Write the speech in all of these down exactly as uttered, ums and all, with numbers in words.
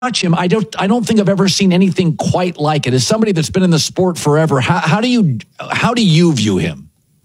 watch him, I don't I don't think I've ever seen anything quite like it. As somebody that's been in the sport forever, how, how do you how do you view him?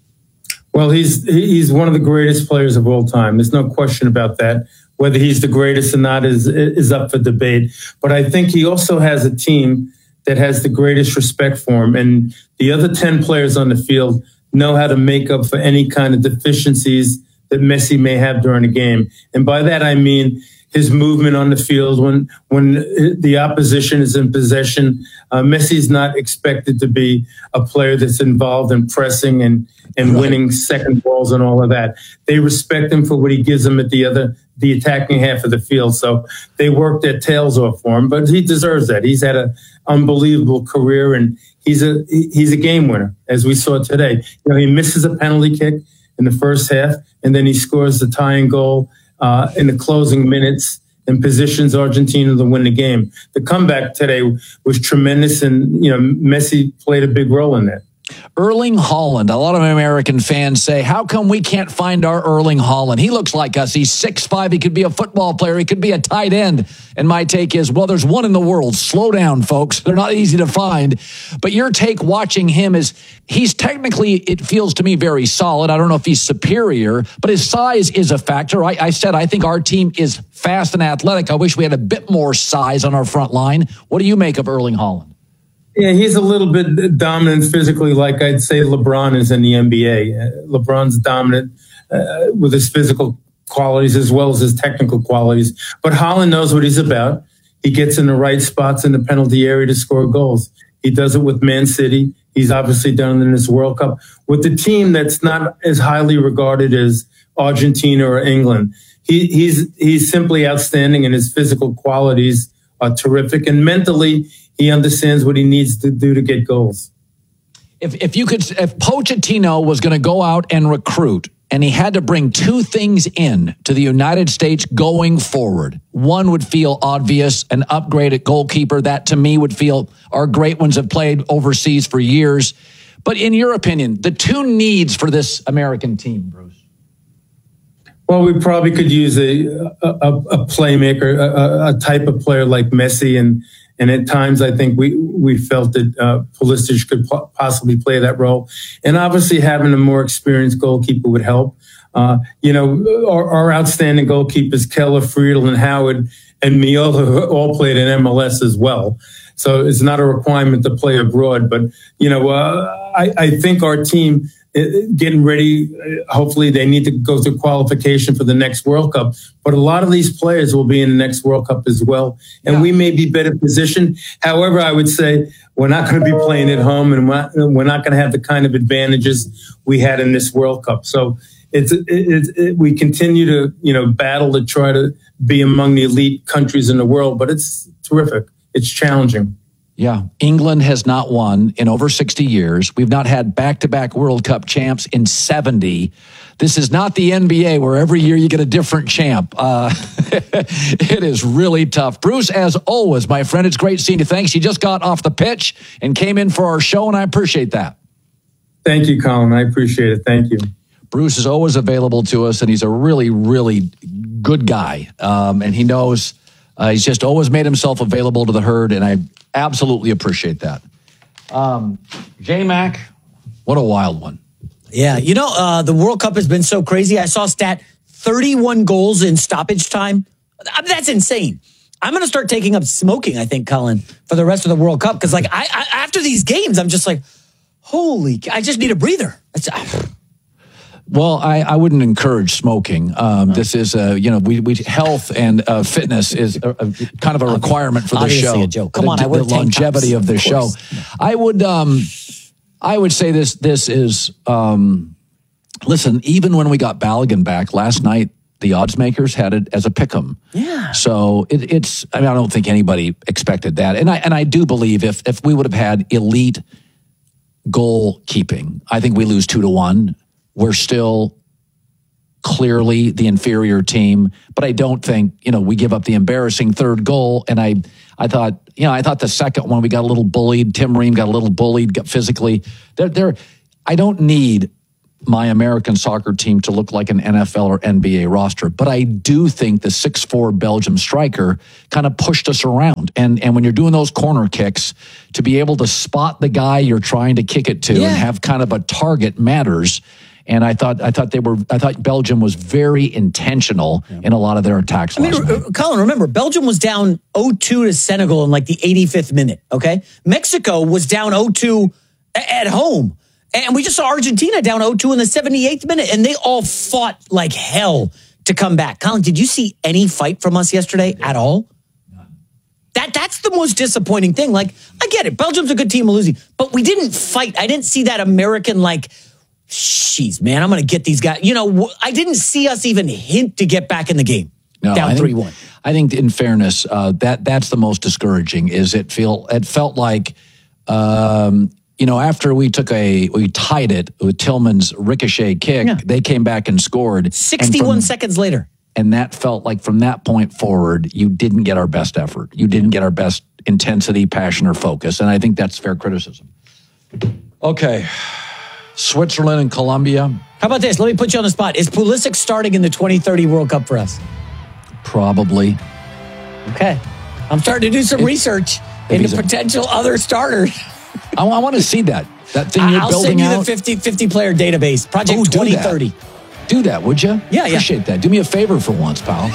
Well, he's he's one of the greatest players of all time. There's no question about that. Whether he's the greatest or not is is up for debate. But I think he also has a team that has the greatest respect for him, and the other ten players on the field know how to make up for any kind of deficiencies that Messi may have during a game. And by that I mean his movement on the field when when the opposition is in possession. Uh, Messi's not expected to be a player that's involved in pressing and, and right. winning second balls and all of that. They respect him for what he gives them at the other, the attacking half of the field. So they work their tails off for him, but he deserves that. He's had an unbelievable career, and he's a he's a game winner, as we saw today. You know, he misses a penalty kick in the first half, and then he scores the tying goal Uh, in the closing minutes and positions Argentina to win the game. The comeback today was tremendous, and you know Messi played a big role in that. Erling Haaland. A lot of American fans say, how come we can't find our Erling Haaland? He looks like us. He's six five. He could be a football player. He could be a tight end. And my take is, well, there's one in the world. Slow down, folks. They're not easy to find. But your take watching him is he's technically, it feels to me, very solid. I don't know if he's superior, but his size is a factor. I, I said I think our team is fast and athletic. I wish we had a bit more size on our front line. What do you make of Erling Haaland? Yeah, he's a little bit dominant physically, like I'd say LeBron is in the N B A. Uh, LeBron's dominant uh, with his physical qualities as well as his technical qualities. But Haaland knows what he's about. He gets in the right spots in the penalty area to score goals. He does it with Man City. He's obviously done it in this World Cup with the team that's not as highly regarded as Argentina or England. He, he's he's simply outstanding, and his physical qualities are terrific. And mentally, he understands what he needs to do to get goals. If if you could, if Pochettino was going to go out and recruit, and he had to bring two things in to the United States going forward, one would feel obvious, an upgraded goalkeeper. That to me would feel our great ones have played overseas for years. But in your opinion, the two needs for this American team, Bruce? Well, we probably could use a a, a playmaker, a, a type of player like Messi, and and at times I think we we felt that uh, Pulisic could po- possibly play that role, and obviously having a more experienced goalkeeper would help. Uh, you know, our, our outstanding goalkeepers, Keller, Friedel, and Howard, and Miola, all played in M L S as well. So it's not a requirement to play abroad, but you know, uh, I, I think our team. Getting ready, hopefully they need to go through qualification for the next World Cup. But a lot of these players will be in the next World Cup as well. And yeah. we may be better positioned. However, I would say we're not going to be playing at home, and we're not, we're not going to have the kind of advantages we had in this World Cup. So it's it, it, it, we continue to you know battle to try to be among the elite countries in the world. But it's terrific. It's challenging. Yeah, England has not won in over sixty years. We've not had back-to-back World Cup champs in seventy. This is not the N B A where every year you get a different champ. Uh, it is really tough. Bruce, as always, my friend, it's great seeing you. Thanks. You just got off the pitch and came in for our show, and I appreciate that. Thank you, Colin. I appreciate it. Thank you. Bruce is always available to us, and he's a really, really good guy, um, and he knows uh, he's just always made himself available to the herd, and I absolutely appreciate that. Um, J-Mac, what a wild one. Yeah, you know, uh, the World Cup has been so crazy. I saw a stat, thirty-one goals in stoppage time. That's insane. I'm going to start taking up smoking, I think, Colin, for the rest of the World Cup. Because, like, I, I after these games, I'm just like, holy, I just need a breather. It's, uh, Well, I, I wouldn't encourage smoking. Um, this is, uh, you know, we, we health and uh, fitness is a, a, kind of a requirement for the Obviously show. A joke. Come the, on, I the longevity of the show. I would, um, I would say this. This is, um, listen. Even when we got Balogun back last night, the odds makers had it as a pick'em. Yeah. So it, it's. I mean, I don't think anybody expected that, and I and I do believe if if we would have had elite goalkeeping, I think we lose two to one. We're still clearly the inferior team, but I don't think, you know, we give up the embarrassing third goal. And I, I thought, you know, I thought the second one, we got a little bullied. Tim Ream got a little bullied, got physically. They're, they're, I don't need my American soccer team to look like an N F L or N B A roster. But I do think the six foot four Belgium striker kind of pushed us around. And and when you're doing those corner kicks, to be able to spot the guy you're trying to kick it to yeah. and have kind of a target matters. And I thought I thought they were I thought Belgium was very intentional yeah. in a lot of their attacks. I mean, last Colin, remember, Belgium was down oh two to Senegal in like the eighty-fifth minute, okay? Mexico was down oh two at home. And we just saw Argentina down oh two in the seventy-eighth minute, and they all fought like hell to come back. Colin, did you see any fight from us yesterday at all? That That's the most disappointing thing. Like, I get it. Belgium's a good team, we're losing. But we didn't fight. I didn't see that American, like, jeez, man, I'm going to get these guys. You know, I didn't see us even hint to get back in the game. No, down three one. I think, in fairness, uh, that that's the most discouraging. Is it feel it felt like, um, you know, after we took a we tied it with Tillman's ricochet kick, yeah. they came back and scored sixty-one and from, seconds later, and that felt like from that point forward, you didn't get our best effort. You didn't get our best intensity, passion, or focus, and I think that's fair criticism. Okay. Switzerland and Colombia. How about this? Let me put you on the spot. Is Pulisic starting in the twenty thirty World Cup for us? Probably. Okay. I'm starting to do some if, research if into potential a, other starters. I, I want to see that. That thing you're I'll building out. I'll send you the fifty, fifty player database. Project oh, twenty thirty. That. Do that, would you? Yeah, Appreciate yeah. that. Do me a favor for once, pal.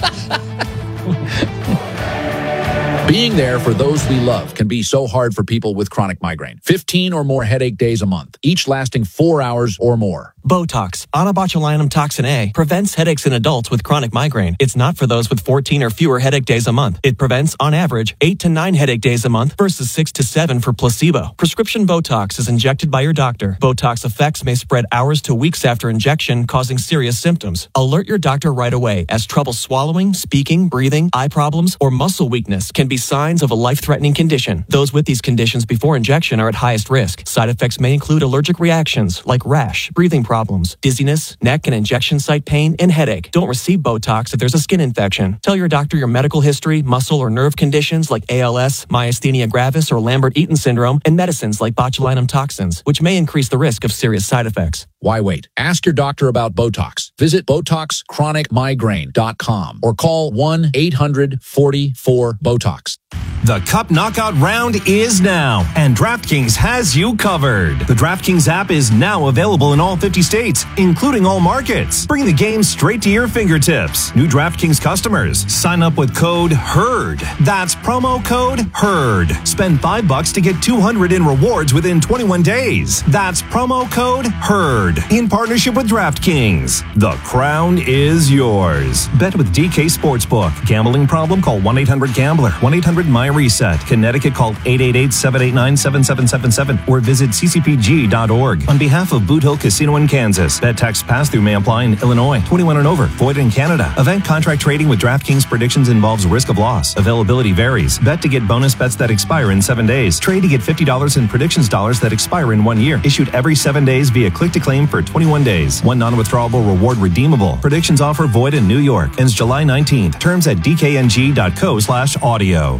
Being there for those we love can be so hard for people with chronic migraine. fifteen or more headache days a month, each lasting four hours or more. Botox, onabotulinum toxin A, prevents headaches in adults with chronic migraine. It's not for those with fourteen or fewer headache days a month. It prevents, on average, eight to nine headache days a month versus six to seven for placebo. Prescription Botox is injected by your doctor. Botox effects may spread hours to weeks after injection, causing serious symptoms. Alert your doctor right away, as trouble swallowing, speaking, breathing, eye problems, or muscle weakness can be signs of a life-threatening condition. Those with these conditions before injection are at highest risk. Side effects may include allergic reactions like rash, breathing problems, dizziness, neck and injection site pain, and headache. Don't receive Botox if there's a skin infection. Tell your doctor your medical history, muscle or nerve conditions like A L S, myasthenia gravis, or Lambert-Eaton syndrome, and medicines like botulinum toxins, which may increase the risk of serious side effects. Why wait? Ask your doctor about Botox. Visit Botox Chronic Migraine dot com or call one eight hundred forty-four BOTOX. The Cup Knockout round is now, and DraftKings has you covered. The DraftKings app is now available in all fifty states, including all markets. Bring the game straight to your fingertips. New DraftKings customers, sign up with code HERD. That's promo code HERD. Spend five bucks to get two hundred in rewards within twenty-one days. That's promo code HERD. In partnership with DraftKings. The crown is yours. Bet with D K Sportsbook. Gambling problem? Call one eight hundred gambler. one eight hundred my reset. Connecticut, call eight eight eight, seven eight nine, seven seven seven seven or visit c c p g dot org. On behalf of Boot Hill Casino in Kansas, bet tax pass-through may apply in Illinois. twenty-one and over. Void in Canada. Event contract trading with DraftKings predictions involves risk of loss. Availability varies. Bet to get bonus bets that expire in seven days. Trade to get fifty dollars in predictions dollars that expire in one year. Issued every seven days via click-to-claim for twenty-one days. One non-withdrawable reward redeemable. Predictions offer void in New York. Ends July nineteenth. Terms at d k n g dot co slash audio.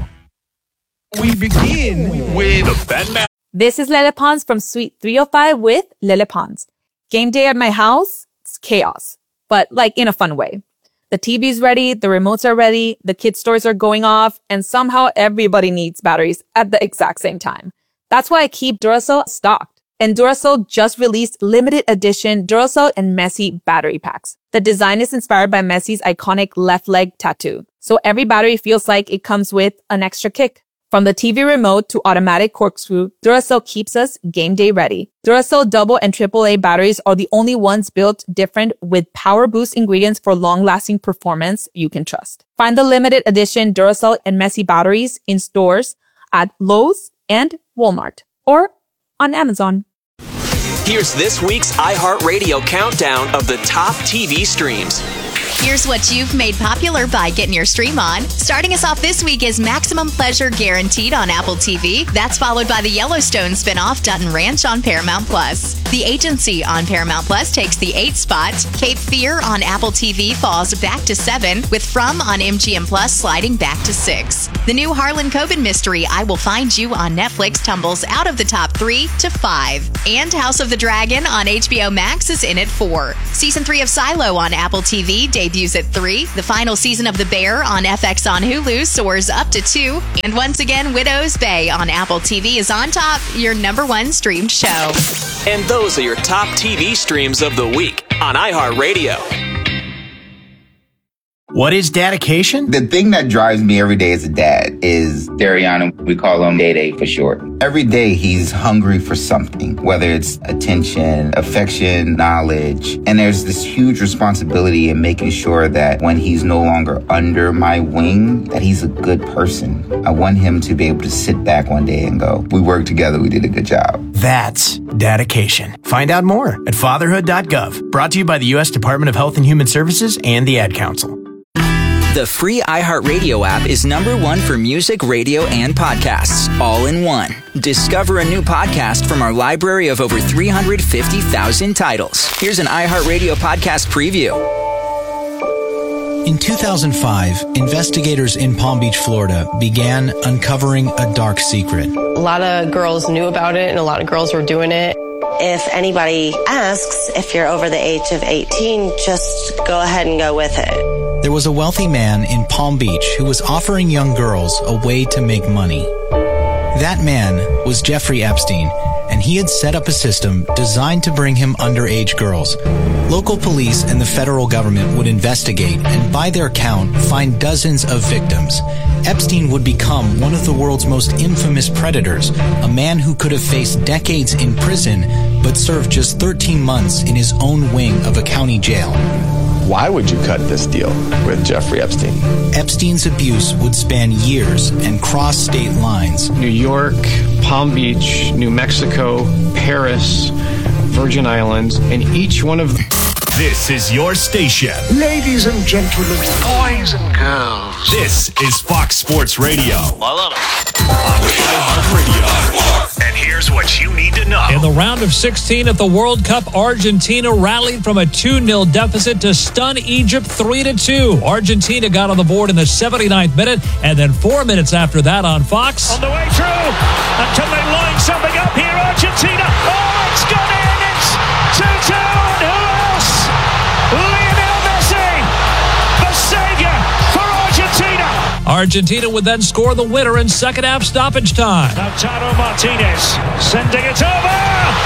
We begin with the Batman. This is Lele Pons from Suite three oh five with Lele Pons. Game day at my house, it's chaos, but like in a fun way. The T V's ready, the remotes are ready, the kids' stores are going off, and somehow everybody needs batteries at the exact same time. That's why I keep Duracell stocked. And Duracell just released limited edition Duracell and Messi battery packs. The design is inspired by Messi's iconic left leg tattoo, so every battery feels like it comes with an extra kick. From the T V remote to automatic corkscrew, Duracell keeps us game day ready. Duracell double and triple A batteries are the only ones built different with power boost ingredients for long-lasting performance you can trust. Find the limited edition Duracell and Messi batteries in stores at Lowe's and Walmart or on Amazon. Here's this week's iHeartRadio countdown of the top T V streams. Here's what you've made popular by getting your stream on. Starting us off this week is Maximum Pleasure Guaranteed on Apple T V. That's followed by the Yellowstone spinoff Dutton Ranch on Paramount Plus. The Agency on Paramount Plus takes the eighth spot. Cape Fear on Apple T V falls back to seven, with From on M G M Plus sliding back to six. The new Harlan Coben mystery I Will Find You on Netflix tumbles out of the top three to five. And House of the Dragon on H B O Max is in at four. Season three of Silo on Apple T V debuts at three. The final season of The Bear on F X on Hulu soars up to two. And once again, Widow's Bay on Apple T V is on top, your number one streamed show. And those are your top T V streams of the week on iHeartRadio. What is dedication? The thing that drives me every day as a dad is Dariana. We call him Day-Day for short. Every day he's hungry for something, whether it's attention, affection, knowledge. And there's this huge responsibility in making sure that when he's no longer under my wing, that he's a good person. I want him to be able to sit back one day and go, we worked together, we did a good job. That's dedication. Find out more at fatherhood dot gov. Brought to you by the U S Department of Health and Human Services and the Ad Council. The free iHeartRadio app is number one for music, radio, and podcasts, all in one. Discover a new podcast from our library of over three hundred fifty thousand titles. Here's an iHeartRadio podcast preview. In two thousand five, investigators in Palm Beach, Florida began uncovering a dark secret. A lot of girls knew about it and a lot of girls were doing it. If anybody asks if you're over the age of eighteen, just go ahead and go with it. There was a wealthy man in Palm Beach who was offering young girls a way to make money. That man was Jeffrey Epstein, and he had set up a system designed to bring him underage girls. Local police and the federal government would investigate and, by their count, find dozens of victims. Epstein would become one of the world's most infamous predators, a man who could have faced decades in prison but served just thirteen months in his own wing of a county jail. Why would you cut this deal with Jeffrey Epstein? Epstein's abuse would span years and cross state lines. New York, Palm Beach, New Mexico, Paris, Virgin Islands, and each one of them. This is your station. Ladies and gentlemen, boys and girls. This is Fox Sports Radio. I love it. iHeartRadio. And here's what you need to know. In the round of sixteen at the World Cup, Argentina rallied from a two nil deficit to stun Egypt three to two. Argentina got on the board in the seventy-ninth minute, and then four minutes after that on Fox. On the way through, and can they line something up here, Argentina? Oh, it's gone in! It's two two, and who else? Lionel Messi, the savior for Argentina. Argentina would then score the winner in second half stoppage time. Lautaro Martinez sending it over.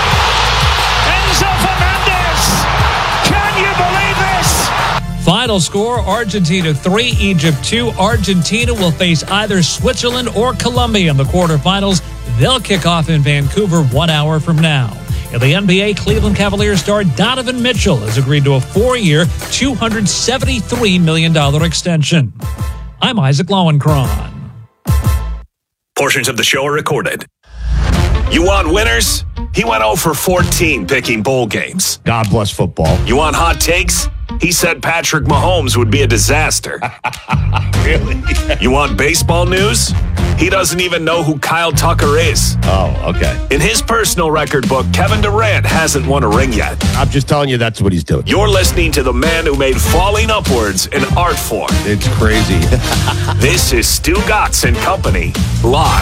Enzo Fernandez. Can you believe this? Final score, Argentina three, Egypt two. Argentina will face either Switzerland or Colombia in the quarterfinals. They'll kick off in Vancouver one hour from now. In the N B A, Cleveland Cavaliers star Donovan Mitchell has agreed to a four-year, two hundred seventy-three million dollars extension. I'm Isaac Lowenkron. Portions of the show are recorded. You want winners? He went oh for fourteen picking bowl games. God bless football. You want hot takes? He said Patrick Mahomes would be a disaster. Really? You want baseball news? He doesn't even know who Kyle Tucker is. Oh, okay. In his personal record book, Kevin Durant hasn't won a ring yet. I'm just telling you that's what he's doing. You're listening to the man who made falling upwards an art form. It's crazy. This is Stu Gatz and Company, live.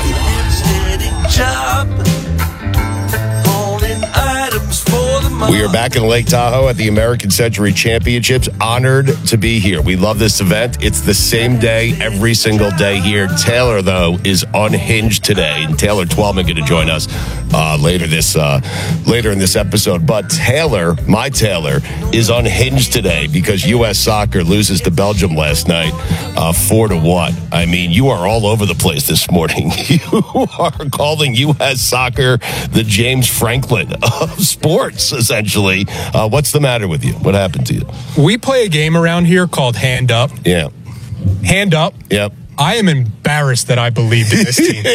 We are back in Lake Tahoe at the American Century Championships. Honored to be here. We love this event. It's the same day every single day here. Taylor, though, is unhinged today, and Taylor Twellman going to join us uh, later this uh, later in this episode. But Taylor, my Taylor, is unhinged today because U S Soccer loses to Belgium last night, uh, four to one. I mean, you are all over the place this morning. You are calling U S Soccer the James Franklin of sports, essentially. Uh, what's the matter with you? What happened to you? We play a game around here called Hand Up. Yeah. Hand Up. Yep. I am embarrassed that I believed in this team.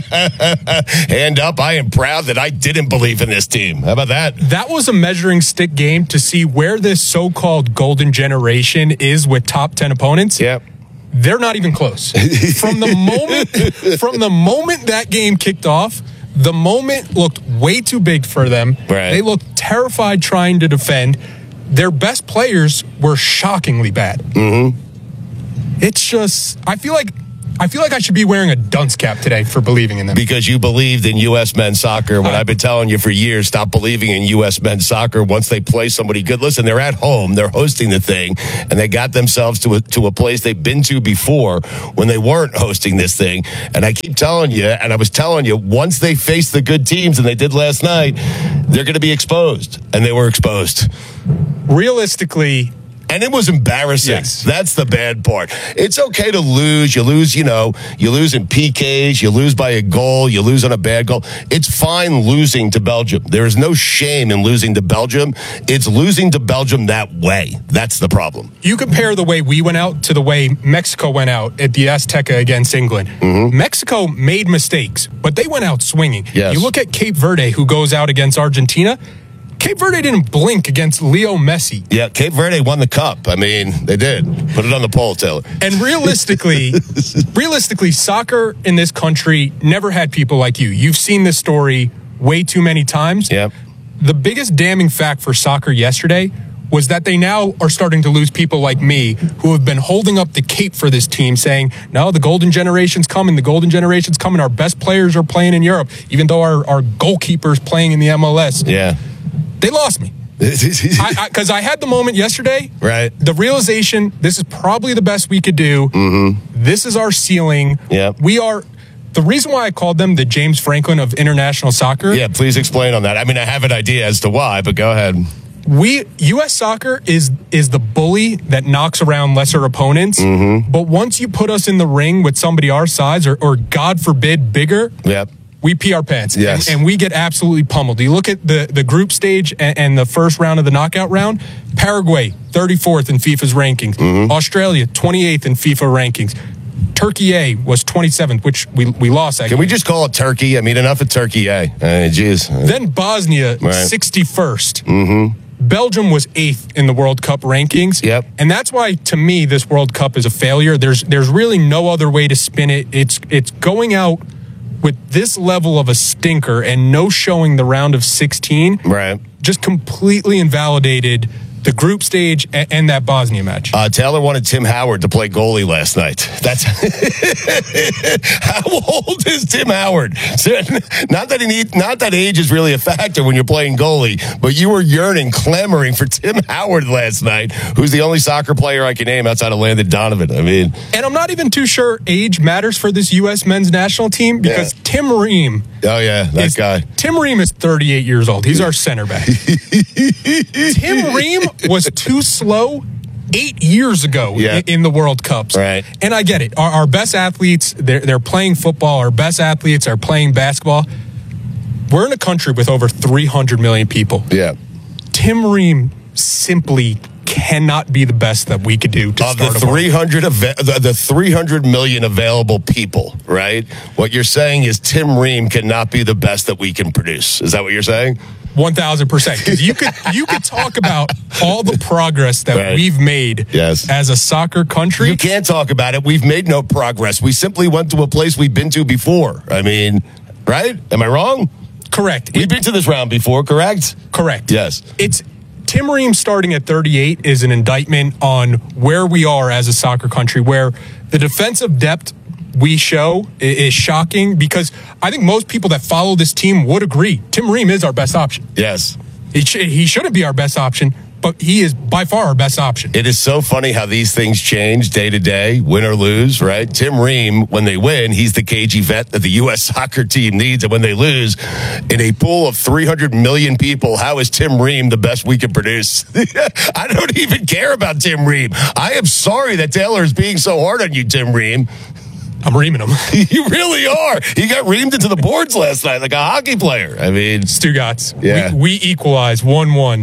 Hand up, I am proud that I didn't believe in this team. How about that? That was a measuring stick game to see where this so-called golden generation is with top ten opponents. Yep. They're not even close. From the moment from the moment that game kicked off, the moment looked way too big for them. Right. They looked terrified trying to defend. Their best players were shockingly bad. Mm-hmm. It's just, I feel like I feel like I should be wearing a dunce cap today for believing in them. Because you believed in U S men's soccer when uh, I've been telling you for years, stop believing in U S men's soccer once they play somebody good. Listen, they're at home, they're hosting the thing, and they got themselves to a, to a place they've been to before when they weren't hosting this thing. And I keep telling you, and I was telling you, once they face the good teams, and they did last night, they're going to be exposed. And they were exposed. Realistically, and it was embarrassing. Yes. That's the bad part. It's okay to lose. You lose, you know, you lose in P Ks, you lose by a goal, you lose on a bad goal. It's fine losing to Belgium. There is no shame in losing to Belgium. It's losing to Belgium that way. That's the problem. You compare the way we went out to the way Mexico went out at the Azteca against England. Mm-hmm. Mexico made mistakes, but they went out swinging. Yes. You look at Cape Verde, who goes out against Argentina. Cape Verde didn't blink against Leo Messi. Yeah, Cape Verde won the cup. I mean, they did. Put it on the poll, Taylor. And realistically, realistically, soccer in this country never had people like you. You've seen this story way too many times. Yep. The biggest damning fact for soccer yesterday was that they now are starting to lose people like me who have been holding up the cape for this team saying, no, the golden generation's coming, the golden generation's coming, our best players are playing in Europe, even though our, our goalkeeper's playing in the M L S. Yeah. They lost me. Because I, I, I had the moment yesterday. Right. The realization, this is probably the best we could do. Mm-hmm. This is our ceiling. Yep. We are... The reason why I called them the James Franklin of international soccer. Yeah, please explain on that. I mean, I have an idea as to why, but go ahead. We U S soccer is is the bully that knocks around lesser opponents. Mm-hmm. But once you put us in the ring with somebody our size, or, or God forbid, bigger, yep. we pee our pants. Yes. And, and we get absolutely pummeled. You look at the, the group stage and, and the first round of the knockout round, Paraguay, thirty-fourth in FIFA's rankings. Mm-hmm. Australia, twenty-eighth in FIFA rankings. Turkey A was twenty-seventh, which we we lost. That Can game. we just call it Turkey? I mean, enough of Turkey A. Uh, geez. Then Bosnia, right. sixty-first. Mm-hmm. Belgium was eighth in the World Cup rankings. Yep. And that's why, to me, this World Cup is a failure. There's there's really no other way to spin it. It's it's going out with this level of a stinker and no showing the round of sixteen. Right. Just completely invalidated the group stage and, and that Bosnia match. Uh, Taylor wanted Tim Howard to play goalie last night. That's how old is Tim Howard? Not that he need, not that age is really a factor when you're playing goalie, but you were yearning, clamoring for Tim Howard last night, who's the only soccer player I can name outside of Landon Donovan. I mean, and I'm not even too sure age matters for this U S men's national team because yeah. Tim Ream. Oh yeah, that is, guy. Tim Ream is thirty-eight years old. He's our center back. Tim Ream was too slow eight years ago yeah. in, in the World Cups. Right. And I get it. Our, our best athletes, they're, they're playing football. Our best athletes are playing basketball. We're in a country with over three hundred million people. Yeah. Tim Ream simply cannot be the best that we could do to of start the three hundred av- the, the three hundred million available people, right? What you're saying is Tim Ream cannot be the best that we can produce. Is that what you're saying? One thousand percent. Because you could you could talk about all the progress that right. we've made yes. as a soccer country. You can't talk about it. We've made no progress. We simply went to a place we've been to before. I mean, right? Am I wrong? Correct. We've it, been to this round before, correct? Correct. Yes. It's Tim Ream starting at thirty-eight is an indictment on where we are as a soccer country, where the defensive depth we show is shocking because I think most people that follow this team would agree Tim Ream is our best option. Yes. He, sh- he shouldn't be our best option, but he is by far our best option. It is so funny how these things change day to day, win or lose, right? Tim Ream, when they win, he's the cagey vet that the U S soccer team needs. And when they lose, in a pool of three hundred million people, how is Tim Ream the best we can produce? I don't even care about Tim Ream. I am sorry that Taylor is being so hard on you, Tim Ream. I'm reaming him. You really are. He got reamed into the boards last night like a hockey player. I mean, Stugatz. Yeah. We, we equalize one one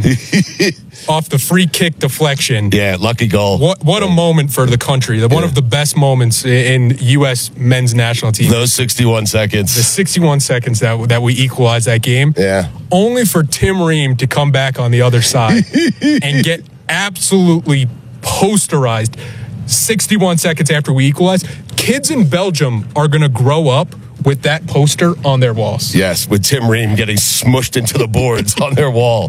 off the free kick deflection. Yeah, lucky goal. What what a moment for the country. The, one Yeah. of the best moments in U S men's national team. Those sixty-one seconds. The sixty-one seconds that that we equalized that game. Yeah. Only for Tim Ream to come back on the other side and get absolutely posterized sixty-one seconds after we equalized. Kids in Belgium are going to grow up with that poster on their walls. Yes, with Tim Ream getting smushed into the boards on their wall.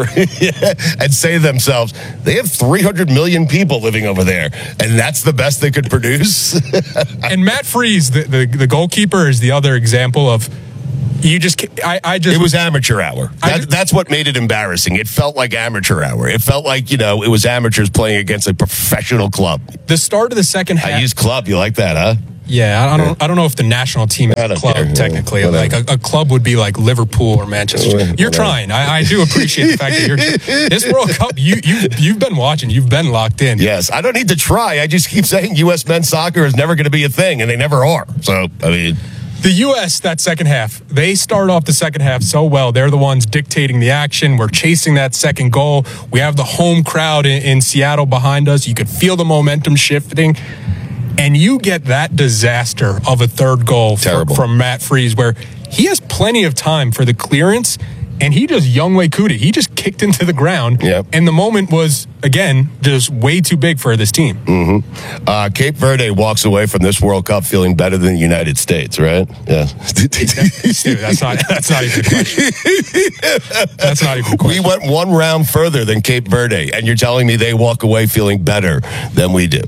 And say to themselves, they have three hundred million people living over there, and that's the best they could produce. And Matt Freese, the, the, the goalkeeper, is the other example of you just, I, I just. It was amateur hour. That, just, that's what made it embarrassing. It felt like amateur hour. It felt like, you know, it was amateurs playing against a professional club. The start of the second half. I use club. You like that, huh? Yeah, I don't. I don't know if the national team is a club care. technically. Yeah, like a, a club would be like Liverpool or Manchester. Whatever. You're trying. I, I do appreciate the fact that you're. This World Cup, you you you've been watching. You've been locked in. Yes, I don't need to try. I just keep saying U S men's soccer is never going to be a thing, and they never are. So I mean. The U S, that second half, they start off the second half so well. They're the ones dictating the action. We're chasing that second goal. We have the home crowd in, in Seattle behind us. You could feel the momentum shifting. And you get that disaster of a third goal for, from Matt Freese, where he has plenty of time for the clearance, and he just Younghoe Koo. He just kicked into the ground, yep. and the moment was, again, just way too big for this team. Mm-hmm. Uh, Cape Verde walks away from this World Cup feeling better than the United States, right? Yeah. Dude, that's not that's not even a question. That's not even a question. We went one round further than Cape Verde, and you're telling me they walk away feeling better than we do.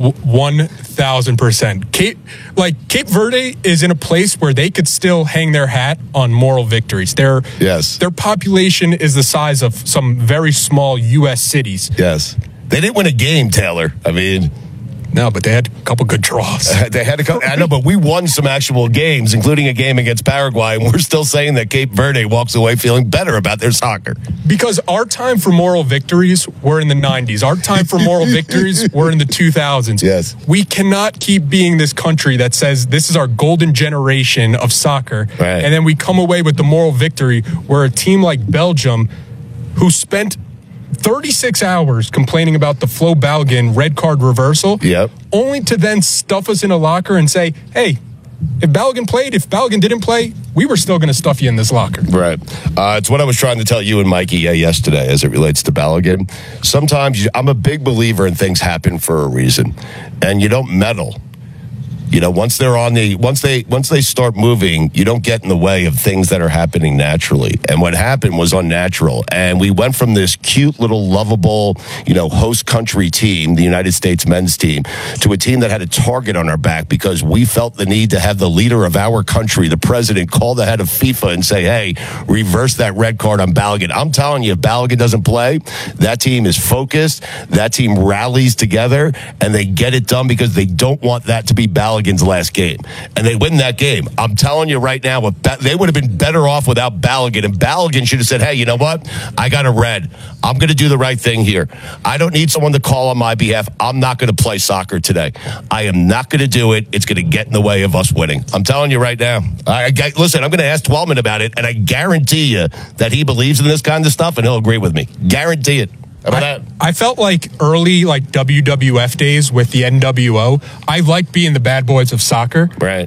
One thousand percent. Cape, like Cape Verde is in a place where they could still hang their hat on moral victories. Their yes, their population is the size of some very small U S cities. Yes, they didn't win a game, Taylor. I mean. No, but they had a couple good draws. They had a couple. I know, but we won some actual games, including a game against Paraguay, and we're still saying that Cape Verde walks away feeling better about their soccer. Because our time for moral victories were in the nineties. Our time for moral victories were in the two thousands. Yes. We cannot keep being this country that says this is our golden generation of soccer, right. And then we come away with the moral victory where a team like Belgium, who spent thirty-six hours complaining about the Flo Balogun red card reversal, yep. only to then stuff us in a locker and say, hey, if Balogun played, if Balogun didn't play, we were still going to stuff you in this locker. Right. Uh, it's what I was trying to tell you and Mikey uh, yesterday as it relates to Balogun. Sometimes you, I'm a big believer in things happen for a reason, and you don't meddle. You know, once they're on the, once they, once they start moving, you don't get in the way of things that are happening naturally. And what happened was unnatural. And we went from this cute little lovable, you know, host country team, the United States men's team, to a team that had a target on our back because we felt the need to have the leader of our country, the president, call the head of FIFA and say, hey, reverse that red card on Balogun. I'm telling you, if Balogun doesn't play, that team is focused, that team rallies together, and they get it done because they don't want that to be Balogun last game, and they win that game. I'm telling you right now, they would have been better off without Balogun, and Balogun should have said, hey, you know what? I got a red. I'm going to do the right thing here. I don't need someone to call on my behalf. I'm not going to play soccer today. I am not going to do it. It's going to get in the way of us winning. I'm telling you right now. I, I Listen, I'm going to ask Twellman about it, and I guarantee you that he believes in this kind of stuff, and he'll agree with me. Guarantee it. How about I, that? I felt like early like W W F days with the N W O. I liked being the bad boys of soccer. Right.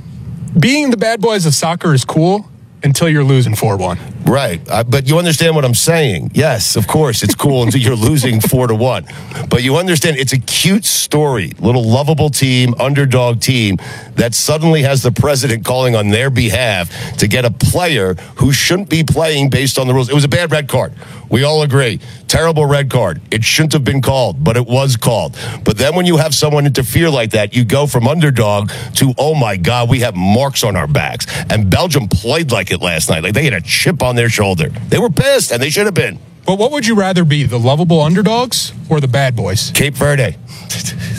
Being the bad boys of soccer is cool until you're losing four one. Right. Uh, but you understand what I'm saying. Yes, of course, it's cool until you're losing four to one. But you understand it's a cute story, little lovable team, underdog team that suddenly has the president calling on their behalf to get a player who shouldn't be playing based on the rules. It was a bad red card. We all agree. Terrible red card. It shouldn't have been called, but it was called. But then when you have someone interfere like that, you go from underdog to, oh my God, we have marks on our backs. And Belgium played like it last night. Like they had a chip on their shoulder. They were pissed, and they should have been. But what would you rather be, the lovable underdogs or the bad boys? Cape Verde.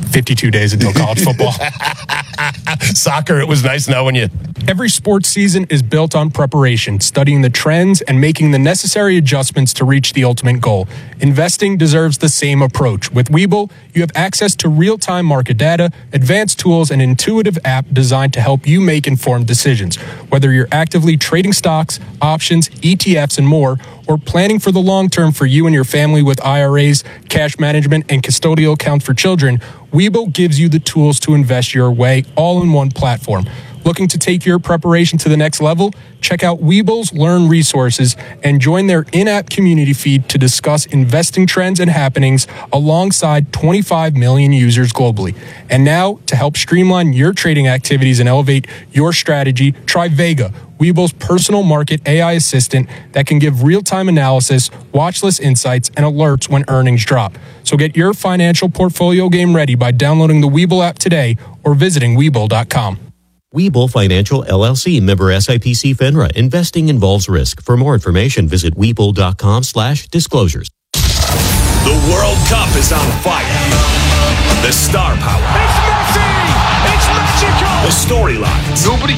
fifty-two days until college football. Soccer, it was nice knowing you. Every sports season is built on preparation, studying the trends, and making the necessary adjustments to reach the ultimate goal. Investing deserves the same approach. With Webull, you have access to real-time market data, advanced tools, and an intuitive app designed to help you make informed decisions. Whether you're actively trading stocks, options, E T Fs, and more, or planning for the long term for you and your family with I R As, cash management, and custodial accounts for children, Webull gives you the tools to invest your way all in one platform. Looking to take your preparation to the next level? Check out Webull's Learn resources and join their in-app community feed to discuss investing trends and happenings alongside twenty-five million users globally. And now, to help streamline your trading activities and elevate your strategy, try Vega, Webull's personal market A I assistant that can give real-time analysis, watch list insights, and alerts when earnings drop. So get your financial portfolio game ready by downloading the Webull app today or visiting Webull dot com. Webull Financial, L L C, member S I P C FINRA. Investing involves risk. For more information, visit Webull dot com slash disclosures. The World Cup is on fire. The star power. It's Messi! It's magical! The storylines. Nobody